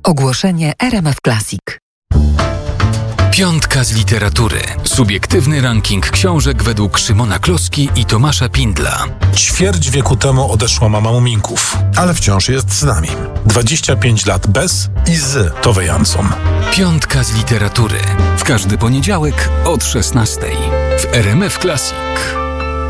Ogłoszenie RMF Classic. Piątka z literatury. Subiektywny ranking książek według Szymona Kloski i Tomasza Pindla. Ćwierć wieku temu odeszła mama Muminków, ale wciąż jest z nami. 25 lat bez i z Tove Jansson. Piątka z literatury. W każdy poniedziałek od 16:00 w RMF Classic.